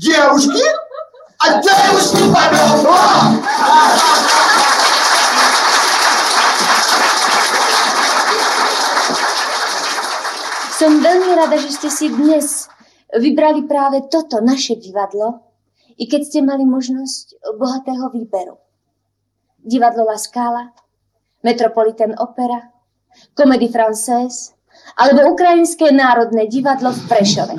Děvушky? A děvушky padou! Som veľmi rada, že ste si dnes vybrali práve toto naše divadlo, i keď ste mali možnosť bohatého výberu. Divadlo La Scala, Metropolitan Opera, Comédie Française alebo Ukrajinské národné divadlo v Prešove.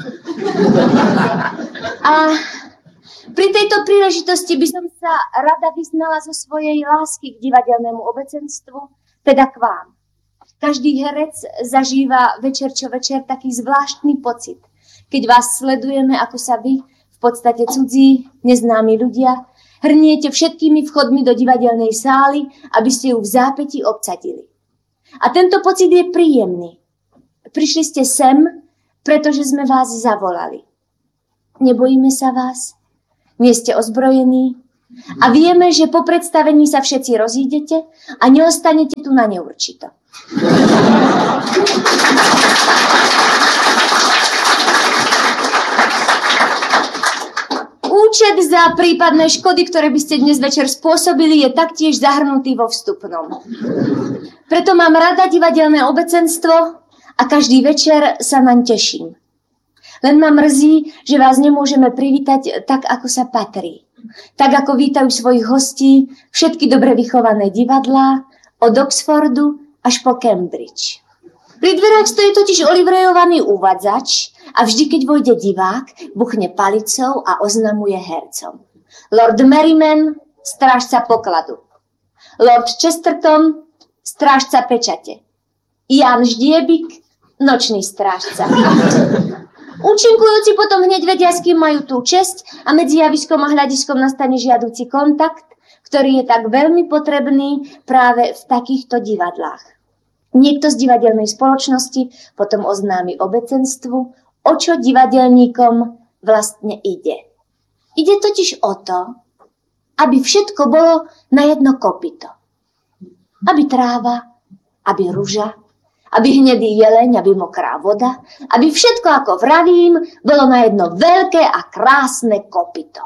A pri tejto príležitosti by som sa rada vyznala zo svojej lásky k divadelnému obecenstvu, teda k vám. Každý herec zažíva večer čo večer taký zvláštny pocit, keď vás sledujeme, ako sa vy, v podstate cudzí, neznámi ľudia, hrniete všetkými vchodmi do divadelnej sály, aby ste ju v zápätí obsadili. A tento pocit je príjemný. Prišli ste sem, pretože sme vás zavolali. Nebojíme sa vás, nie ste ozbrojení a vieme, že po predstavení sa všetci rozídete a neostanete tu na neurčito. Účet za prípadné škody, ktoré by ste dnes večer spôsobili, je taktiež zahrnutý vo vstupnom. Preto mám rada divadelné obecenstvo a každý večer sa naň teším. Len ma mrzí, že vás nemôžeme privítať tak, ako sa patrí. Tak, ako vítajú svojich hostí všetky dobre vychované divadlá od Oxfordu až po Cambridge. Pri dverách stojí totiž olivrejovaný uvádzač a vždy, keď vojde divák, buchne palicou a oznamuje hercom. Lord Merriman, strážca pokladu. Lord Chesterton, strážca pečate. Jan Ždiebik, nočný strážca. Účinkujúci potom hneď vedia, s kým majú tú česť a medzi javiskom a hľadiskom nastane žiaduci kontakt, ktorý je tak veľmi potrebný práve v takýchto divadlách. Niekto z divadelnej spoločnosti potom oznámi obecenstvu, o čo divadelníkom vlastne ide. Ide totiž o to, aby všetko bolo na jedno kopyto. Aby tráva, aby ruža, aby hnedý jeleň, aby mokrá voda, aby všetko, ako vravím, bolo na jedno veľké a krásne kopyto.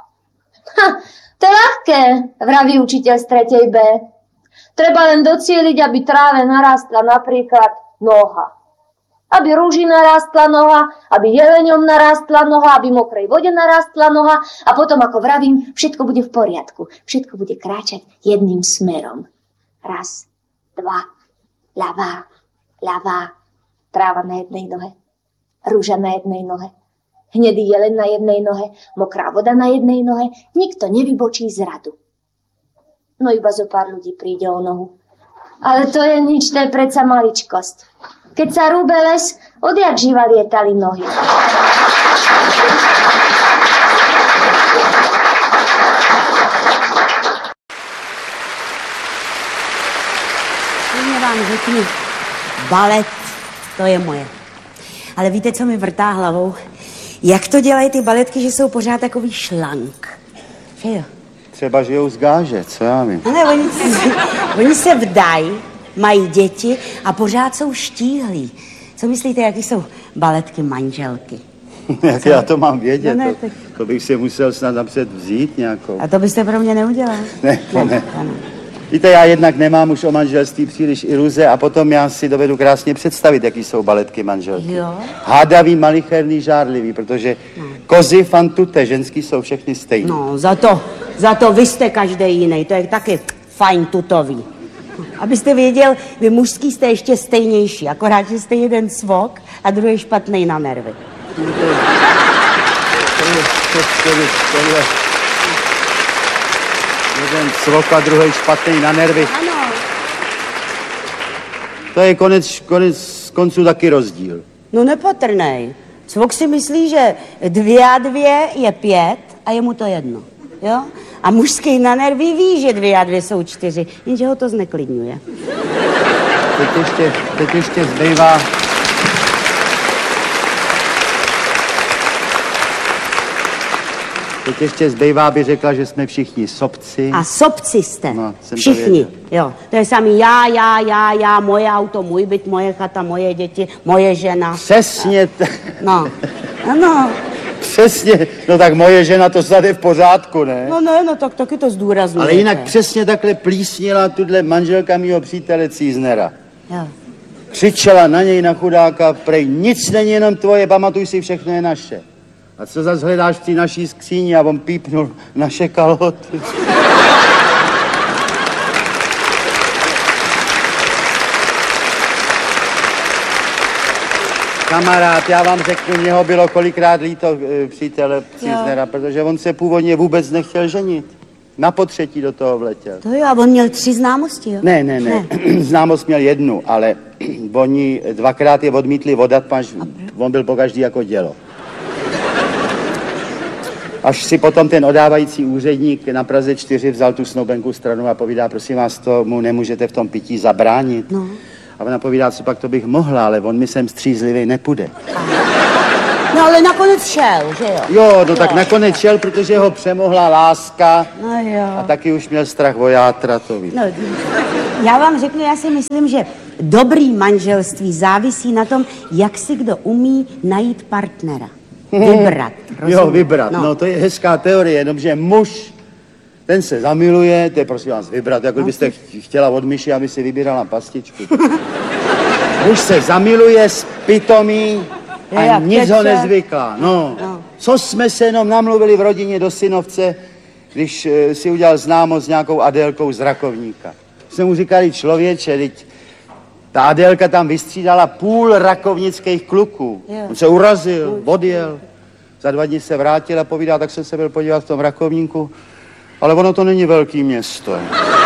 To je ľahké, vraví učiteľ z 3. B. Treba len docieliť, aby tráve narastla napríklad noha. Aby rúži narastla noha, aby jeleňom narastla noha, aby mokrej vode narastla noha a potom, ako vravím, všetko bude v poriadku. Všetko bude kráčať jedným smerom. Raz, dva, ľavá, ľavá, tráva na jednej nohe, rúža na jednej nohe, hnedý jeleň na jednej nohe, mokrá voda na jednej nohe, nikto nevybočí z radu. No iba zo pár ľudí príde o nohu. Ale to je nič, to je predsa maličkosť. Keď sa rúbe les, odjak živa lietali nohy. Já vám řeknu, balet, to je moje. Ale víte, co mi vrtá hlavou? Jak to dělají ty baletky, že jsou pořád takový šlank? Že jo? Třeba žijou z gáže, co já vím. Ne, oni se vdají, mají děti a pořád jsou štíhlí. Co myslíte, jaký jsou baletky manželky? Jak já to mám vědět? No ne, to bych si musel snad napřed vzít nějakou. A to byste pro mě neudělal? Ne. Víte, já jednak nemám už o manželství příliš iluze a potom já si dovedu krásně představit, jaký jsou baletky manželky. Jo? Hádavý, malicherný, žárlivý, protože kozy, fantute, ženský jsou všechny stejné. No, za to vy jste každý jiný, to je taky fajn tutový. Abyste věděl, vy mužský jste ještě stejnější, akorát, že jste jeden svok a druhý špatnej na nervy. Jeden svok a druhý špatný na nervy. Ano. To je konec konců taky rozdíl. No nepatrnej. Svok si myslí, že 2 a 2 je 5 a je mu to jedno. Jo? A mužský na nervy ví, že 2 a 2 jsou 4, jenže ho to zneklidňuje. Teď ještě zbývá... Teď ještě zbývá, by řekla, že jsme všichni sobci. A sobci jste. No, všichni. Jo. To je samý já, moje auto, můj byt, moje chata, moje děti, moje žena. Přesně. No. Ano. Přesně, no tak moje žena to snad je v pořádku, ne? No ne, no tak taky to zdůrazňuje. Ale jinak přesně takhle plísnila tuhle manželka mýho přítele Cíznera. Jo. Křičela na něj, na chudáka, prej, nic není jenom tvoje, pamatuj si, všechno je naše. A co zas hledáš v té naší skříni? A on pípnul naše kalhoty. Kamarád, já vám řeknu, mě ho bylo kolikrát líto přítele Cíznera, protože on se původně vůbec nechtěl ženit. Na potřetí do toho vletěl. To jo, a on měl 3 známosti, jo? Ne. Známost měl 1, ale oni 2krát je odmítli odat, až on byl pokaždý jako dělo. Až si potom ten odávající úředník na Praze 4 vzal tu snoubenku stranu a povídá, prosím vás, tomu nemůžete v tom pití zabránit. No. A ona povídá, co pak to bych mohla, ale on mi sem střízlivý nepůjde. No ale nakonec šel, že jo? Jo, no tak nakonec šel, protože ho přemohla láska. No jo. A taky už měl strach o játra, to ví. No, já vám řeknu, já si myslím, že dobrý manželství závisí na tom, jak si kdo umí najít partnera. Vybrat. Jo, vybrat. No, to je hezká teorie, jenomže muž, ten se zamiluje, to je prosím vás vybrat, jako byste chtěla od myši, aby si vybírala pastičku. Muž se zamiluje, spitomí a nic ho nezvyklá. No. Co jsme se jenom namluvili v rodině do synovce, když si udělal známost s nějakou Adélkou z Rakovníka. Jsme mu říkali, člověče, teď ta Adélka tam vystřídala půl rakovnických kluků. On se urazil, odjel. Za 2 dny se vrátil a povídá, tak jsem se byl podívat v tom Rakovníku, ale ono to není velký město.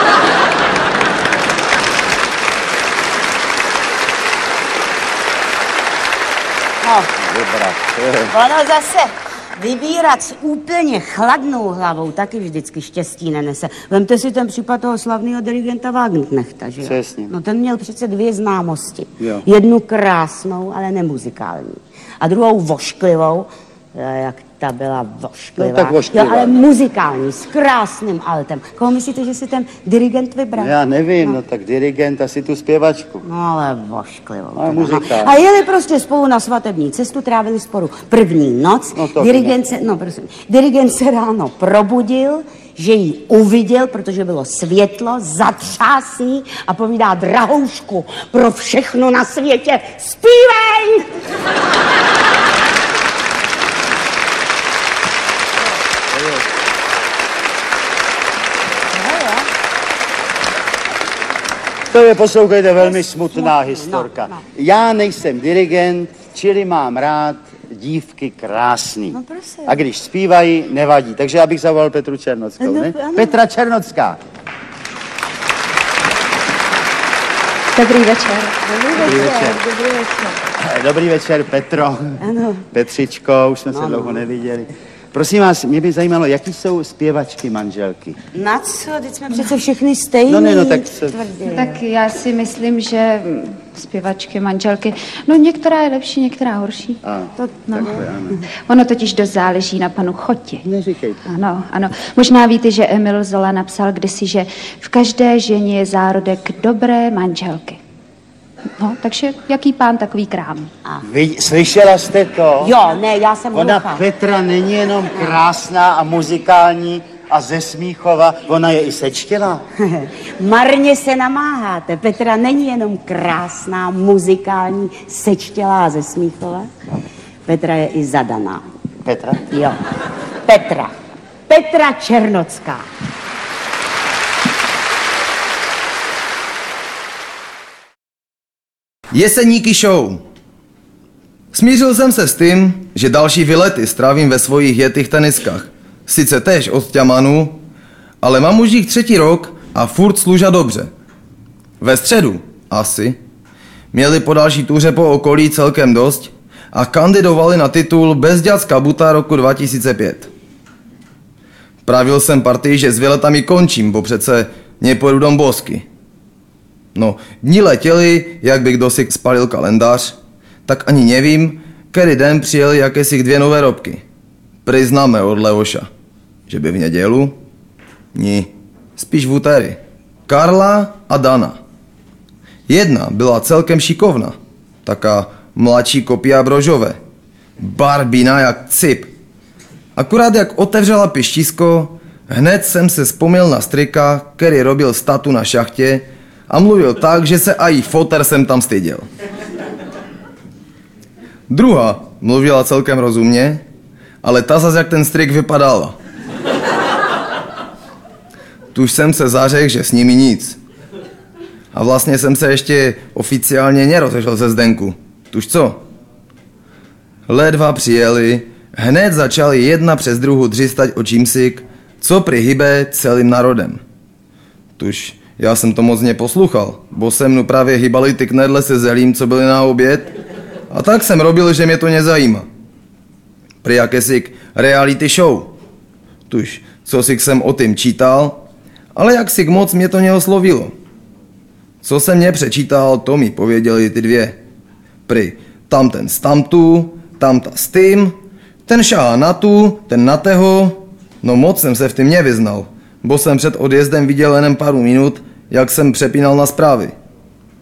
No. Ono zase vybírat s úplně chladnou hlavou taky vždycky štěstí nenese. Vemte si ten případ toho slavného dirigenta Wagenknechta, že jo? Přesně. No ten měl přece 2 známosti. Jo. Jednu krásnou, ale nemuzikální. A druhou vošklivou, jak ta byla vošklivá. No, tak vošklivá. Jo, ale muzikální, s krásným altem. Koho myslíte, že si ten dirigent vybral? Já nevím, no tak dirigent asi tu zpěvačku. No ale vošklivou. A muzikální. A jeli prostě spolu na svatební cestu, trávili spolu první noc. No to dirigent se ráno probudil, že ji uviděl, protože bylo světlo, zatřásný a povídá, drahoušku, pro všechno na světě zpívej! To je, poslouchejte, velmi smutná historka. No. Já nejsem dirigent, čili mám rád dívky krásný. No, prosím. A když zpívají, nevadí. Takže já bych zavolal Petru Černockou, ne? Ano. Petra Černocká. Dobrý večer. Dobrý večer. Dobrý večer, Petro. Ano. Petřičko, už jsme se dlouho neviděli. Prosím vás, mě by zajímalo, jaký jsou zpěvačky manželky? Na co? Teď jsme přece všechny stejný. No ne, no tak se... Tak já si myslím, že zpěvačky, manželky, no některá je lepší, některá horší. Takhle, ano. Ono totiž dost záleží na panu Choti. Neříkejte. Ano. Možná víte, že Emil Zola napsal kdysi, že v každé ženě je zárodek dobré manželky. No, takže jaký pán, takový krám. Vy, slyšela jste to? Jo, ne, já jsem Ona hluchá. Petra není jenom krásná a muzikální a ze Smíchova, ona je i sečtělá. Marně se namáháte. Petra není jenom krásná, muzikální, sečtělá ze Smíchova. Petra je i zadaná. Petra? Jo. Petra. Petra Černocká. Jeseníky show. Smířil jsem se s tím, že další výlety strávím ve svojich jetých teniskách. Sice též od ťamanu, ale mám už jich 3. rok a furt služa dobře. Ve středu, asi, měli po další túře po okolí celkem dost a kandidovali na titul Bezďacká buta roku 2005. Pravil jsem partii, že s výletami končím, bo přece nepojedu dom bosky. No, dní letěli, jak by kdo si spalil kalendář, tak ani nevím, který den přijeli jakési 2 nové robky. Priznáme od Leoša, že by v nedělu? Ní, spíš v úterý. Karla a Dana. Jedna byla celkem šikovná, taká mladší kopia Brožové. Barbina jak cip, Akurát jak otevřela pištísko, hned jsem se vzpomněl na strika, který robil statu na šachtě a mluvil tak, že se aj foter jsem tam styděl. Druhá mluvila celkem rozumně, ale ta zas jak ten strik vypadala. Tuž jsem se zařekl, že s nimi nic. A vlastně jsem se ještě oficiálně nerozešel se Zdenku. Tuž co? Ledva přijeli, hned začali jedna přes druhou dřistať o čímsik, co prihybe celým národem. Tuž já jsem to moc neposluchal, bo se mnou právě hýbali ty knedle se zelím, co byly na oběd, a tak jsem robil, že mě to nezajíma. Pri jakési reality show. Tuž, co si jsem o tím čítal, ale jak si moc mě to neoslovilo. Co jsem nepřečítal, to mi pověděli ty dvě. Pri tamten z tamtu, tamta s tím, ten šahá na tu, ten na teho. No moc jsem se v tím nevyznal, bo jsem před odjezdem viděl jenom pár minut, jak jsem přepínal na zprávy.